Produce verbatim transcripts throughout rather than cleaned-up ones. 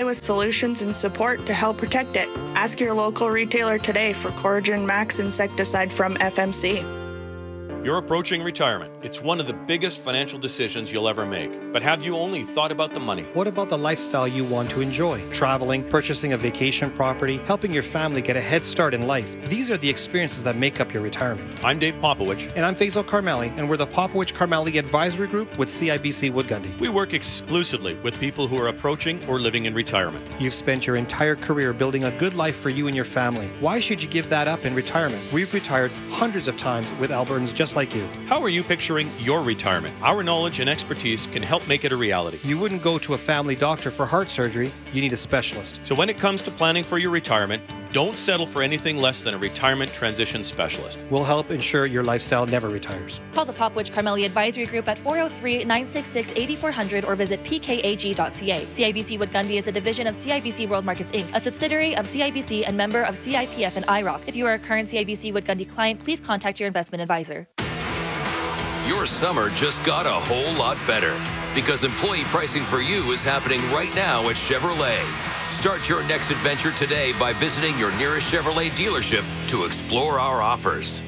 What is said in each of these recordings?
with solutions and support to help protect it. Ask your local retailer today for Coragen Max insecticide from F M C. You're approaching retirement. It's one of the biggest financial decisions you'll ever make. But have you only thought about the money? What about the lifestyle you want to enjoy? Traveling, purchasing a vacation property, helping your family get a head start in life. These are the experiences that make up your retirement. I'm Dave Popowich. And I'm Faisal Karmali, and we're the Popowich Karmali Advisory Group with C I B C Wood Gundy. We work exclusively with people who are approaching or living in retirement. You've spent your entire career building a good life for you and your family. Why should you give that up in retirement? We've retired hundreds of times with Albertans just like you. How are you picturing your retirement? Our knowledge and expertise can help make it a reality. You wouldn't go to a family doctor for heart surgery. You need a specialist. So when it comes to planning for your retirement, don't settle for anything less than a retirement transition specialist. We'll help ensure your lifestyle never retires. Call the Popowich Karmali Advisory Group at four oh three, nine six six, eight four zero zero or visit p k a g dot c a. C I B C Wood Gundy is a division of C I B C World Markets Incorporated, a subsidiary of C I B C and member of C I P F and I R O C. If you are a current C I B C Wood Gundy client, please contact your investment advisor. Your summer just got a whole lot better because employee pricing for you is happening right now at Chevrolet. Start your next adventure today by visiting your nearest Chevrolet dealership to explore our offers.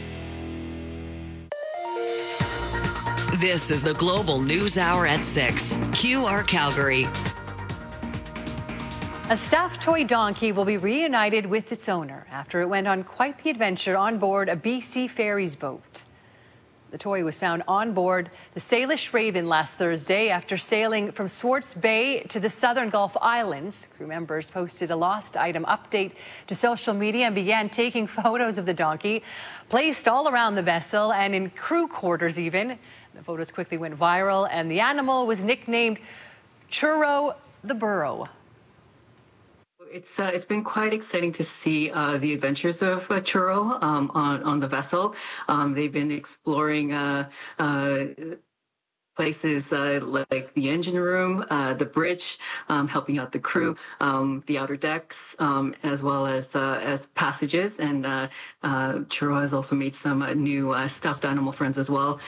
This is the Global News Hour at six. Q R Calgary. A stuffed toy donkey will be reunited with its owner after it went on quite the adventure on board a B C Ferries boat. The toy was found on board the Salish Raven last Thursday after sailing from Swartz Bay to the southern Gulf Islands. Crew members posted a lost item update to social media and began taking photos of the donkey, placed all around the vessel and in crew quarters even. The photos quickly went viral and the animal was nicknamed Churro the Burro. It's uh, it's been quite exciting to see uh, the adventures of uh, Churro um, on on the vessel. Um, they've been exploring uh, uh, places uh, like the engine room, uh, the bridge, um, helping out the crew, um, the outer decks, um, as well as uh, as passages. And uh, uh, Churro has also made some uh, new uh, stuffed animal friends as well.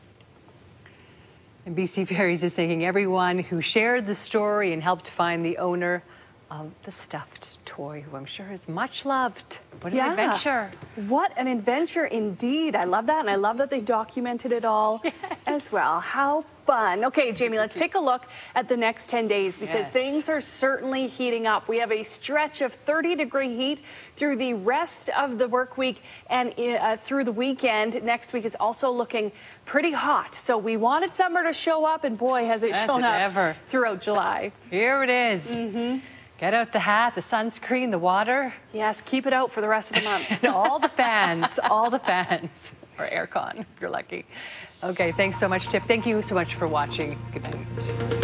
And B C Ferries is thanking everyone who shared the story and helped find the owner of the stuffed toy, who I'm sure is much loved. What an yeah. adventure. What an adventure indeed. I love that, and I love that they documented it all yes. as well. How fun. Okay, Jamie, let's take a look at the next ten days because yes. things are certainly heating up. We have a stretch of thirty degree heat through the rest of the work week and uh, through the weekend. Next week is also looking pretty hot. So we wanted summer to show up, and boy, has it Has shown it up ever. throughout July. Here it is. Mm-hmm. Get out the hat, the sunscreen, the water. Yes, keep it out for the rest of the month. And all the fans, all the fans. Or aircon, if you're lucky. Okay, thanks so much, Tiff. Thank you so much for watching. Good night.